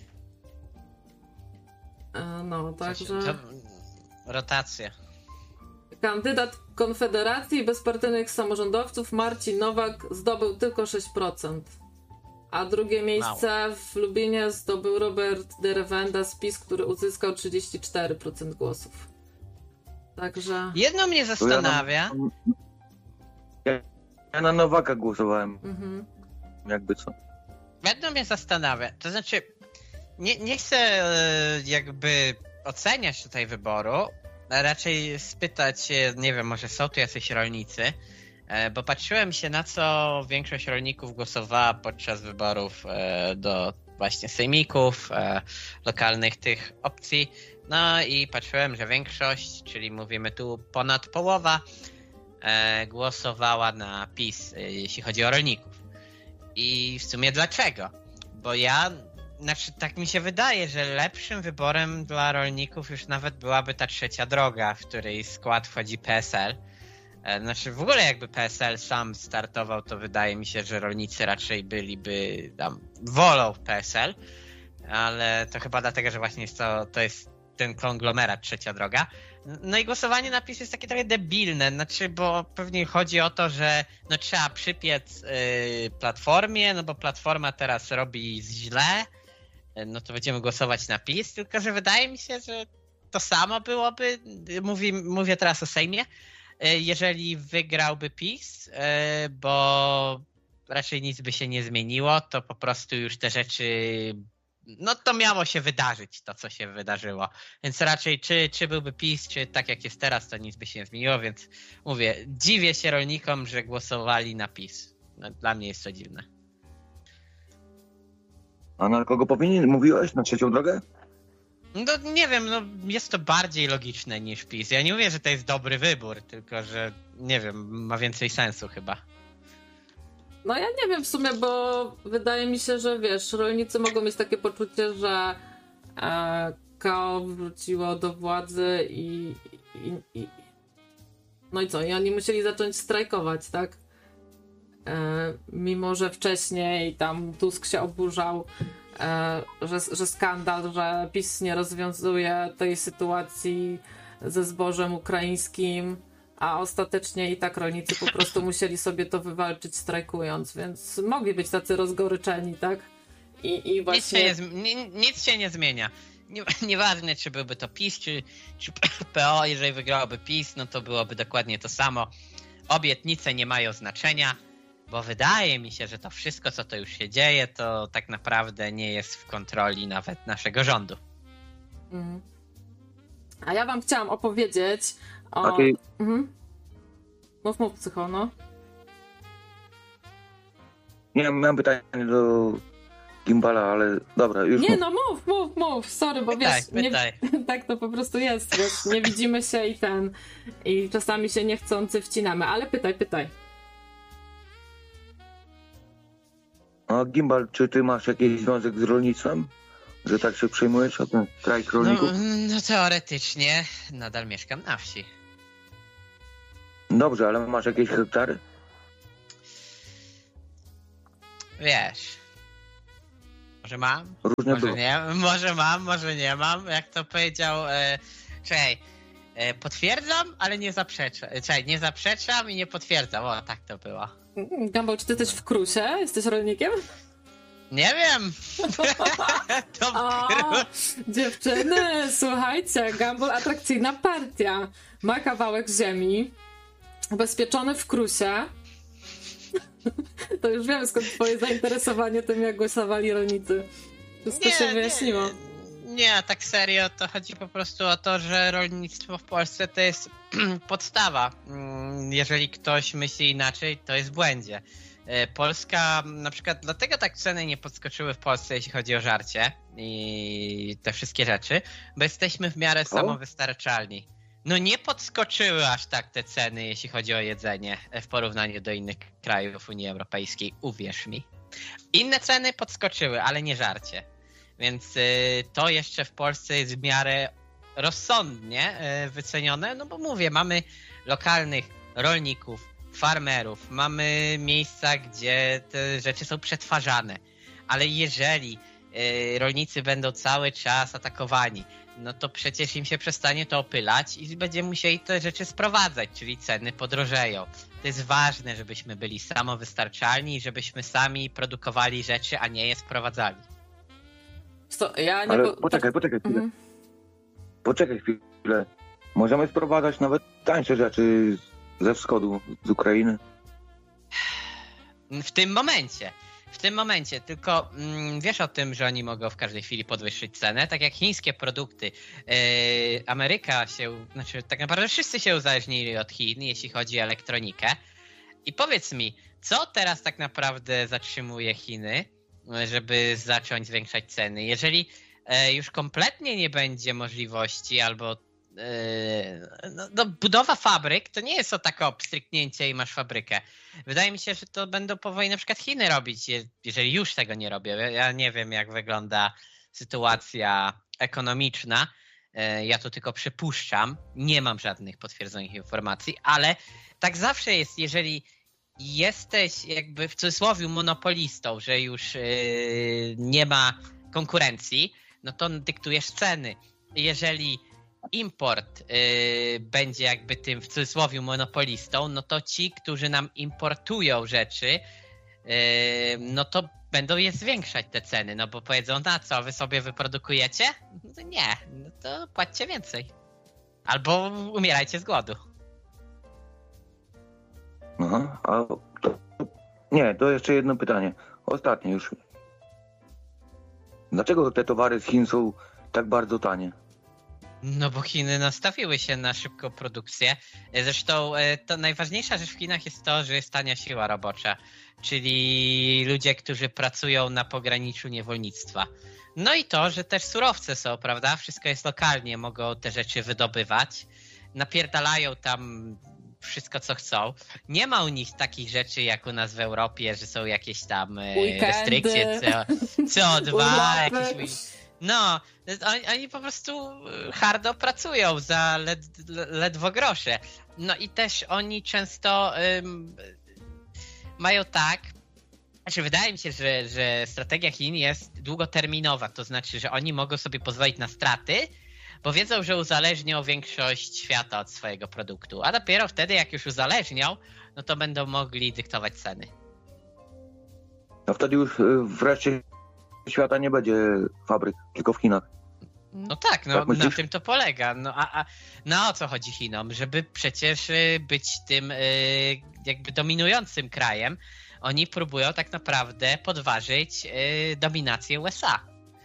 No, także... Rotacja. Kandydat Konfederacji i bezpartyjnych samorządowców Marcin Nowak zdobył tylko 6%. A drugie miejsce w Lubinie zdobył Robert Derewenda z PiS, który uzyskał 34% głosów. Także... Jedno mnie zastanawia. Ja na Nowaka głosowałem. Jakby co. Jedno mnie zastanawia. To znaczy, nie chcę jakby oceniać tutaj wyboru, a raczej spytać, nie wiem, może są tu jacyś rolnicy, bo patrzyłem się, na co większość rolników głosowała podczas wyborów do właśnie sejmików, lokalnych tych opcji. No i patrzyłem, że większość, czyli mówimy tu ponad połowa, głosowała na PiS, jeśli chodzi o rolników. I w sumie dlaczego? Bo tak mi się wydaje, że lepszym wyborem dla rolników już nawet byłaby ta trzecia droga, w której skład wchodzi PSL. Znaczy w ogóle jakby PSL sam startował, to wydaje mi się, że rolnicy raczej byliby tam, wolą PSL, ale to chyba dlatego, że właśnie to jest ten konglomerat trzecia droga. No i głosowanie na PiS jest takie trochę debilne, znaczy, bo pewnie chodzi o to, że no trzeba przypiec Platformie, no bo Platforma teraz robi źle, no to będziemy głosować na PiS, tylko że wydaje mi się, że to samo byłoby, mówię teraz o Sejmie, jeżeli wygrałby PiS, bo raczej nic by się nie zmieniło, to po prostu już te rzeczy, no to miało się wydarzyć, to co się wydarzyło. Więc raczej czy byłby PiS, czy tak jak jest teraz, to nic by się nie zmieniło, więc mówię, dziwię się rolnikom, że głosowali na PiS. No, dla mnie jest to dziwne. A na kogo powinien? Mówiłeś? Na trzecią drogę? No nie wiem, no jest to bardziej logiczne niż PiS. Ja nie mówię, że to jest dobry wybór, tylko że, nie wiem, ma więcej sensu chyba. No ja nie wiem w sumie, bo wydaje mi się, że wiesz, rolnicy mogą mieć takie poczucie, że KO wróciło do władzy i no i co? I oni musieli zacząć strajkować, tak? Mimo, że wcześniej tam Tusk się oburzał, że skandal, że PiS nie rozwiązuje tej sytuacji ze zbożem ukraińskim, a ostatecznie i tak rolnicy po prostu musieli sobie to wywalczyć strajkując, więc mogli być tacy rozgoryczeni, tak? I właśnie... Nic się nie zmienia. Nieważne, czy byłby to PiS, czy PO, jeżeli wygrałoby PiS, no to byłoby dokładnie to samo. Obietnice nie mają znaczenia, bo wydaje mi się, że to wszystko, co to już się dzieje, to tak naprawdę nie jest w kontroli nawet naszego rządu. A ja wam chciałam opowiedzieć o... Okay. Mów, Psycho, no. Nie, miałem pytanie do Gimbala, ale dobra, już Nie, mów. no mów, sorry, bo Pytaj, wiesz, pytaj. tak to po prostu jest, wiesz, nie widzimy się i czasami się niechcący wcinamy, ale pytaj. A Gimbal, czy ty masz jakiś związek z rolnictwem? Że tak się przejmujesz o ten kraj rolników? No teoretycznie nadal mieszkam na wsi. Dobrze, ale masz jakieś hektary? Wiesz. Może mam? Różnie Może było. nie? Może mam, może nie mam. Jak to powiedział... Czekaj. Potwierdzam, ale nie zaprzeczam. Czekaj, nie zaprzeczam i nie potwierdzam. O, tak to było. Gumball, czy ty jesteś w Krusie? Jesteś rolnikiem? Nie wiem. To O, dziewczyny, słuchajcie, Gumball atrakcyjna partia. Ma kawałek ziemi, ubezpieczony w Krusie. To już wiemy, skąd twoje zainteresowanie tym, jak głosowali rolnicy. Wszystko się wyjaśniło. Nie, tak serio, to chodzi po prostu o to, że rolnictwo w Polsce to jest podstawa. Jeżeli ktoś myśli inaczej, to jest w błędzie. Polska, na przykład dlatego tak ceny nie podskoczyły w Polsce, jeśli chodzi o żarcie i te wszystkie rzeczy, bo jesteśmy w miarę samowystarczalni. No nie podskoczyły aż tak te ceny, jeśli chodzi o jedzenie w porównaniu do innych krajów Unii Europejskiej, uwierz mi. Inne ceny podskoczyły, ale nie żarcie. Więc to jeszcze w Polsce jest w miarę rozsądnie wycenione, no bo mówię, mamy lokalnych rolników, farmerów, mamy miejsca, gdzie te rzeczy są przetwarzane, ale jeżeli rolnicy będą cały czas atakowani, no to przecież im się przestanie to opylać i będziemy musieli te rzeczy sprowadzać, czyli ceny podrożeją. To jest ważne, żebyśmy byli samowystarczalni i żebyśmy sami produkowali rzeczy, a nie je sprowadzali. Ja nie Ale poczekaj chwilę. Poczekaj chwilę. Możemy sprowadzać nawet tańsze rzeczy ze wschodu, z Ukrainy. W tym momencie, tylko wiesz o tym, że oni mogą w każdej chwili podwyższyć cenę, tak jak chińskie produkty. Tak naprawdę wszyscy się uzależnili od Chin, jeśli chodzi o elektronikę. I powiedz mi, co teraz tak naprawdę zatrzymuje Chiny, żeby zacząć zwiększać ceny? Jeżeli już kompletnie nie będzie możliwości albo budowa fabryk to nie jest o takie pstryknięcie i masz fabrykę. Wydaje mi się, że to będą powoli na przykład Chiny robić, jeżeli już tego nie robią. Ja nie wiem, jak wygląda sytuacja ekonomiczna. Ja to tylko przypuszczam. Nie mam żadnych potwierdzonych informacji, ale tak zawsze jest, jeżeli jesteś jakby w cudzysłowie monopolistą, że już nie ma konkurencji, no to dyktujesz ceny. Jeżeli import będzie jakby tym w cudzysłowie monopolistą, no to ci, którzy nam importują rzeczy, no to będą je zwiększać te ceny, no bo powiedzą, na co, wy sobie wyprodukujecie? No to nie, no to płaccie więcej. Albo umierajcie z głodu. Aha, to jeszcze jedno pytanie. Ostatnie już. Dlaczego te towary z Chin są tak bardzo tanie? No bo Chiny nastawiły się na szybką produkcję. Zresztą to najważniejsza rzecz w Chinach jest to, że jest tania siła robocza, czyli ludzie, którzy pracują na pograniczu niewolnictwa. No i to, że też surowce są, prawda? Wszystko jest lokalnie, mogą te rzeczy wydobywać. Napierdalają tam wszystko, co chcą. Nie ma u nich takich rzeczy, jak u nas w Europie, że są jakieś tam restrykcje CO2, jakieś... No, oni po prostu hardo pracują za ledwo grosze. No i też oni często mają tak, znaczy wydaje mi się, że strategia Chin jest długoterminowa, to znaczy, że oni mogą sobie pozwolić na straty, bo wiedzą, że uzależnią większość świata od swojego produktu, a dopiero wtedy, jak już uzależnią, no to będą mogli dyktować ceny. A wtedy już wreszcie świata nie będzie fabryk, tylko w Chinach. No tak, no tak na tym to polega. No a o co chodzi Chinom? Żeby przecież być tym jakby dominującym krajem, oni próbują tak naprawdę podważyć dominację USA.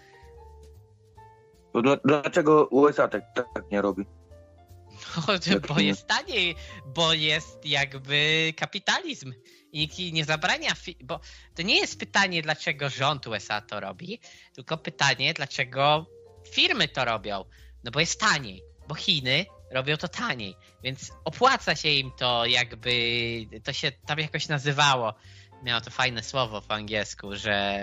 To dlaczego USA tak nie robi? No, bo jest taniej, bo jest jakby kapitalizm i nikt jej nie zabrania, bo to nie jest pytanie, dlaczego rząd USA to robi, tylko pytanie, dlaczego firmy to robią. No bo jest taniej, bo Chiny robią to taniej, więc opłaca się im to, jakby to się tam jakoś nazywało. Miało to fajne słowo po angielsku, że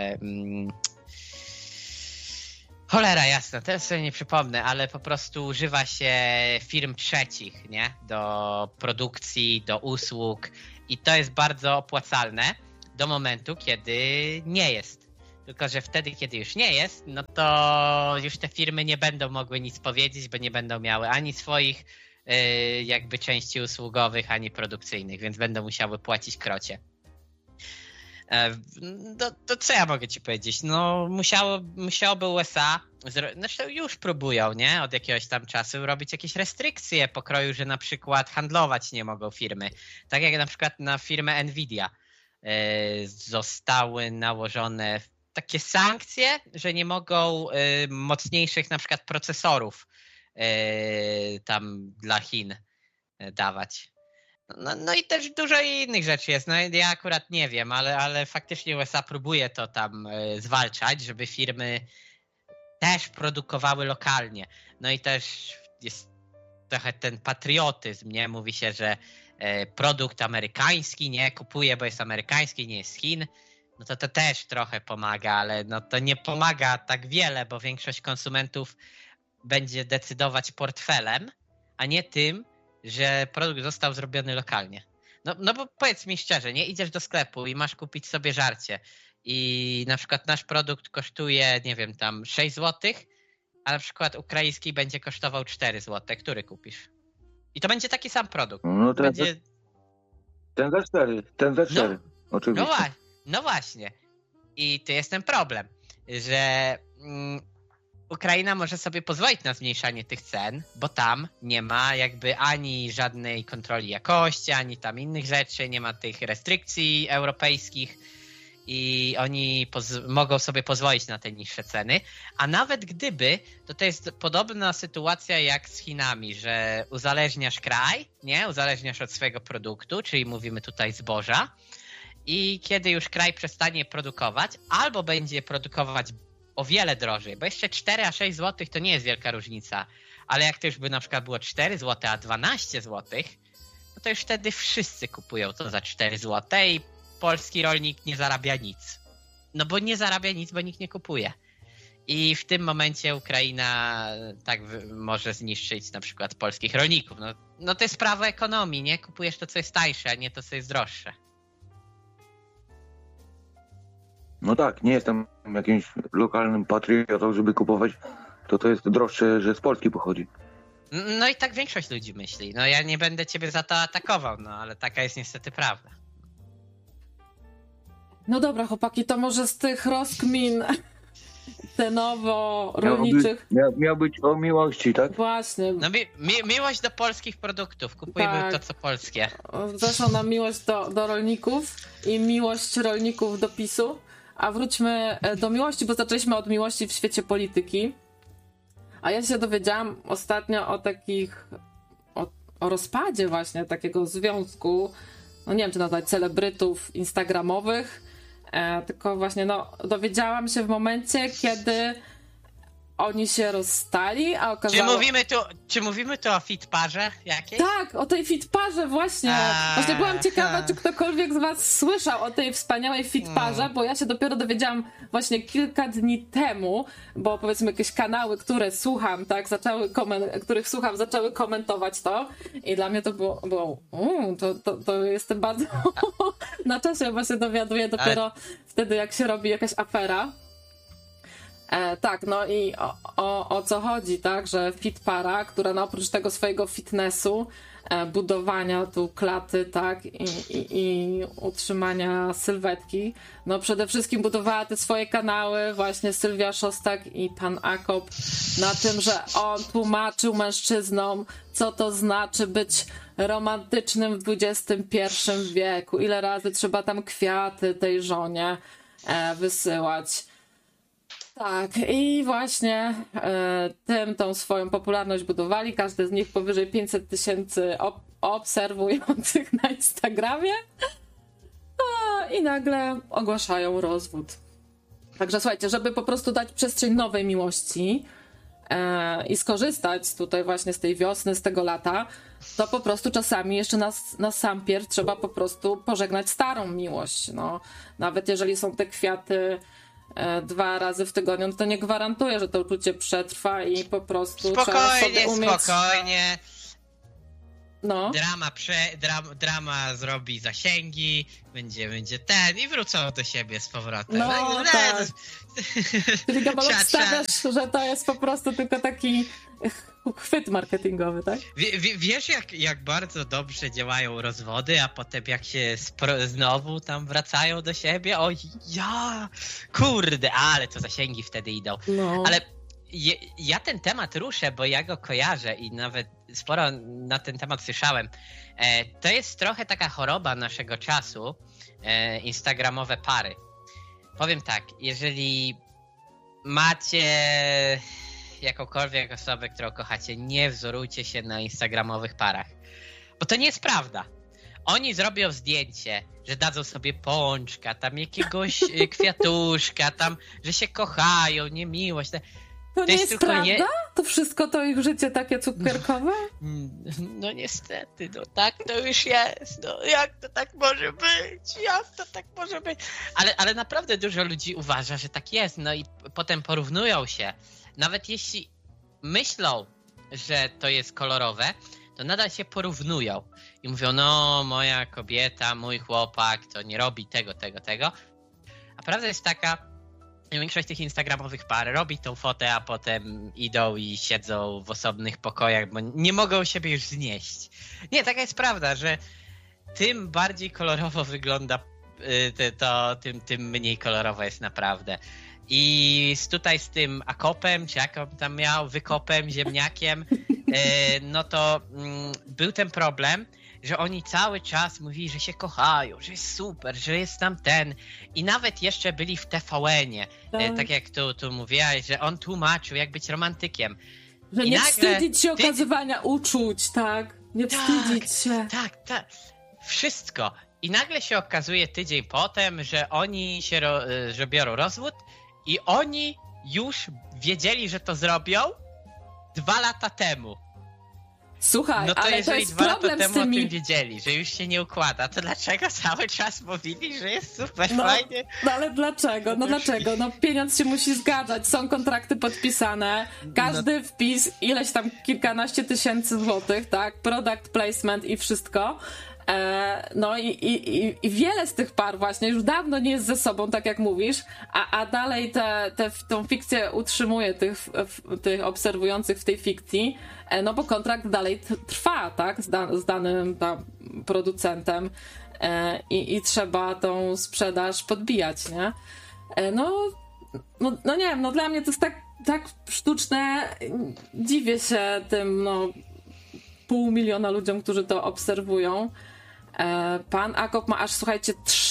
cholera jasna, teraz sobie nie przypomnę, ale po prostu używa się firm trzecich, nie? Do produkcji, do usług i to jest bardzo opłacalne do momentu, kiedy nie jest. Tylko że wtedy, kiedy już nie jest, no to już te firmy nie będą mogły nic powiedzieć, bo nie będą miały ani swoich jakby części usługowych, ani produkcyjnych, więc będą musiały płacić krocie. To co ja mogę ci powiedzieć? No musiałoby USA, zresztą już próbują, nie? Od jakiegoś tam czasu robić jakieś restrykcje pokroju, że na przykład handlować nie mogą firmy. Tak jak na przykład na firmę Nvidia zostały nałożone takie sankcje, że nie mogą mocniejszych na przykład procesorów tam dla Chin dawać. No i też dużo innych rzeczy jest. No ja akurat nie wiem, ale faktycznie USA próbuje to tam zwalczać, żeby firmy też produkowały lokalnie. No i też jest trochę ten patriotyzm, nie? Mówi się, że produkt amerykański nie kupuje, bo jest amerykański, nie jest z Chin. No to też trochę pomaga, ale no to nie pomaga tak wiele, bo większość konsumentów będzie decydować portfelem, a nie tym, że produkt został zrobiony lokalnie. No bo powiedz mi szczerze, nie? Idziesz do sklepu i masz kupić sobie żarcie i na przykład nasz produkt kosztuje, nie wiem, tam 6 zł, a na przykład ukraiński będzie kosztował 4 zł. Który kupisz? I to będzie taki sam produkt. No ten, będzie... ten za 4, oczywiście. No właśnie. I to jest ten problem, że Ukraina może sobie pozwolić na zmniejszanie tych cen, bo tam nie ma jakby ani żadnej kontroli jakości, ani tam innych rzeczy, nie ma tych restrykcji europejskich i oni mogą sobie pozwolić na te niższe ceny. A nawet gdyby, to jest podobna sytuacja jak z Chinami, że uzależniasz kraj, nie? Uzależniasz od swojego produktu, czyli mówimy tutaj zboża, i kiedy już kraj przestanie produkować, albo będzie produkować o wiele drożej, bo jeszcze 4 a 6 zł to nie jest wielka różnica, ale jak to już by na przykład było 4 zł, a 12 zł, no to już wtedy wszyscy kupują to za 4 zł i polski rolnik nie zarabia nic. No bo nie zarabia nic, bo nikt nie kupuje. I w tym momencie Ukraina tak może zniszczyć na przykład polskich rolników. No to jest prawo ekonomii, nie? Kupujesz to, co jest tańsze, a nie to, co jest droższe. No tak, nie jestem jakimś lokalnym patriotą, żeby kupować to jest droższe, że z Polski pochodzi. No i tak większość ludzi myśli. No ja nie będę ciebie za to atakował, no ale taka jest niestety prawda. No dobra, chłopaki, to może z tych rozkmin cenowo-rolniczych... Miał być o miłości, tak? Właśnie. No miłość do polskich produktów. Kupujmy tak. To, co polskie. Zeszła nam miłość do rolników i miłość rolników do PiS-u. A wróćmy do miłości, bo zaczęliśmy od miłości w świecie polityki. A ja się dowiedziałam ostatnio o rozpadzie właśnie takiego związku, no nie wiem, czy nazwać celebrytów instagramowych, tylko właśnie dowiedziałam się w momencie, kiedy oni się rozstali, a okazało... Czy mówimy tu o fitparze jakiejś? Tak, o tej fitparze właśnie. Właśnie byłam ciekawa, czy ktokolwiek z was słyszał o tej wspaniałej fitparze, bo ja się dopiero dowiedziałam właśnie kilka dni temu, bo powiedzmy jakieś kanały, które słucham, tak, których słucham, zaczęły komentować to i dla mnie to było to jestem bardzo na czasie, bo się dowiaduję dopiero wtedy, jak się robi jakaś afera. Tak, no i o co chodzi, tak, że fitpara, która oprócz tego swojego fitnessu, budowania tu klaty, tak, i utrzymania sylwetki, no przede wszystkim budowała te swoje kanały, właśnie Sylwia Szostak i pan Akop, na tym, że on tłumaczył mężczyznom, co to znaczy być romantycznym w XXI wieku, ile razy trzeba tam kwiaty tej żonie wysyłać. Tak, i właśnie tą swoją popularność budowali. Każdy z nich powyżej 500 000 obserwujących na Instagramie. i nagle ogłaszają rozwód. Także słuchajcie, żeby po prostu dać przestrzeń nowej miłości i skorzystać tutaj właśnie z tej wiosny, z tego lata, to po prostu czasami jeszcze na sam pierw trzeba po prostu pożegnać starą miłość. No, nawet jeżeli są te kwiaty 2 razy w tygodniu, to nie gwarantuje, że to uczucie przetrwa i po prostu trzeba sobie umieć... Spokojnie. No. Drama zrobi zasięgi, będzie ten i wrócą do siebie z powrotem. No, tak. Czyli Gabalok stawiasz, że to jest po prostu tylko taki chwyt marketingowy, tak? Wiesz, jak bardzo dobrze działają rozwody, a potem jak się znowu tam wracają do siebie? O ja! Kurde, ale to zasięgi wtedy idą. No. Ale ja ten temat ruszę, bo ja go kojarzę i nawet sporo na ten temat słyszałem. To jest trochę taka choroba naszego czasu, instagramowe pary. Powiem tak, jeżeli macie jakąkolwiek osobę, którą kochacie, nie wzorujcie się na instagramowych parach. Bo to nie jest prawda. Oni zrobią zdjęcie, że dadzą sobie pączka, tam jakiegoś kwiatuszka, tam, że się kochają, nie miłość. To nie jest prawda? To wszystko to ich życie takie cukierkowe? No niestety, no tak to już jest. No jak to tak może być? Jak to tak może być? Ale naprawdę dużo ludzi uważa, że tak jest. No i potem porównują się. Nawet jeśli myślą, że to jest kolorowe, to nadal się porównują. I mówią, no moja kobieta, mój chłopak to nie robi tego. A prawda jest taka, większość tych instagramowych par robi tą fotę, a potem idą i siedzą w osobnych pokojach, bo nie mogą siebie już znieść. Nie, taka jest prawda, że tym bardziej kolorowo wygląda tym mniej kolorowo jest naprawdę. I tutaj z tym akopem, czy jak on tam miał, wykopem, ziemniakiem, no to był ten problem, że oni cały czas mówili, że się kochają, że jest super, że jest tam ten. I nawet jeszcze byli w TVN-ie, tak jak tu mówiłaś, że on tłumaczył, jak być romantykiem. Że nie wstydzić się okazywania uczuć, tak? Nie wstydzić się. Tak. Wszystko. I nagle się okazuje tydzień potem, że oni że biorą rozwód i oni już wiedzieli, że to zrobią 2 lata temu. Słuchaj, no to ale jeżeli to jest 2 problem lata temu z tymi... o tym wiedzieli, że już się nie układa, to dlaczego cały czas mówili, że jest super fajnie? No ale dlaczego? Dlaczego? No pieniądz się musi zgadzać, są kontrakty podpisane, każdy wpis, ileś tam kilkanaście tysięcy złotych, tak? Product placement i wszystko. No i wiele z tych par właśnie już dawno nie jest ze sobą, tak jak mówisz, a dalej tą fikcję utrzymuje tych obserwujących w tej fikcji, no bo kontrakt dalej trwa, tak, z danym producentem i trzeba tą sprzedaż podbijać, nie? No nie wiem, no dla mnie to jest tak sztuczne, dziwię się tym, no 500 000 ludziom, którzy to obserwują. Pan Akop ma aż, słuchajcie,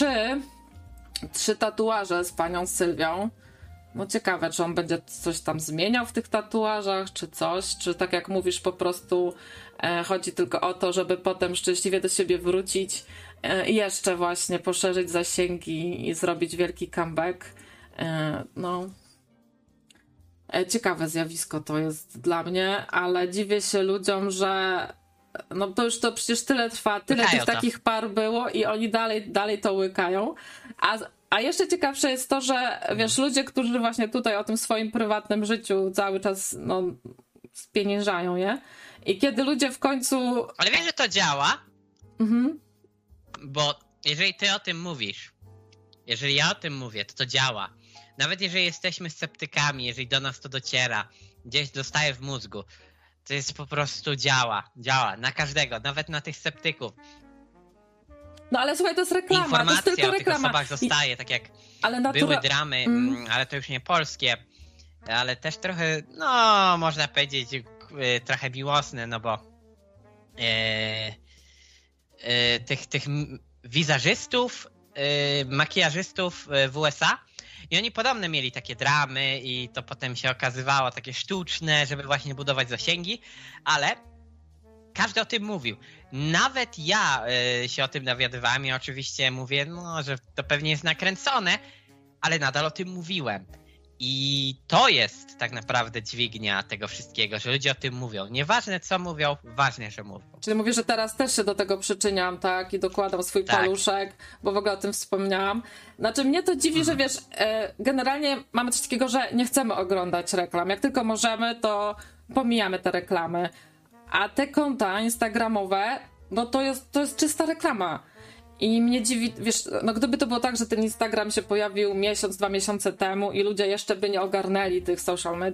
3 tatuaże z panią Sylwią. No ciekawe, czy on będzie coś tam zmieniał w tych tatuażach, czy coś, czy tak jak mówisz, po prostu chodzi tylko o to, żeby potem szczęśliwie do siebie wrócić i jeszcze właśnie poszerzyć zasięgi i zrobić wielki comeback. No... Ciekawe zjawisko to jest dla mnie, ale dziwię się ludziom, że no to przecież tyle trwa, tyle tych takich par było i oni dalej to łykają. A jeszcze ciekawsze jest to, że wiesz, ludzie, którzy właśnie tutaj o tym swoim prywatnym życiu cały czas spieniężają je i kiedy ludzie w końcu... Ale wiesz, że to działa? Mhm. Bo jeżeli ty o tym mówisz, jeżeli ja o tym mówię, to działa. Nawet jeżeli jesteśmy sceptykami, jeżeli do nas to dociera, gdzieś dostaje w mózgu, to jest po prostu działa na każdego, nawet na tych sceptyków. No ale słuchaj, to jest reklama, informacja to jest tylko o reklama. tych osobach zostaje, tak jak były dramy, ale to już nie polskie, ale też trochę, no można powiedzieć, trochę miłosne, no bo tych wizażystów, makijażystów w USA i oni podobne mieli takie dramy i to potem się okazywało takie sztuczne, żeby właśnie budować zasięgi, ale każdy o tym mówił. nawet ja się o tym dowiadywałem i oczywiście mówię, no, że to pewnie jest nakręcone, ale nadal o tym mówiłem. I to jest tak naprawdę dźwignia tego wszystkiego, że ludzie o tym mówią. Nieważne co mówią, ważne, że mówią. Czyli mówię, że teraz też się do tego przyczyniam, tak? I dokładam swój paluszek, bo w ogóle o tym wspomniałam. Znaczy mnie to dziwi, że wiesz, generalnie mamy coś takiego, że nie chcemy oglądać reklam. Jak tylko możemy, to pomijamy te reklamy. A te konta instagramowe, no to jest czysta reklama. I mnie dziwi, wiesz, no gdyby to było tak, że ten Instagram się pojawił miesiąc, 2 miesiące temu i ludzie jeszcze by nie ogarnęli tych social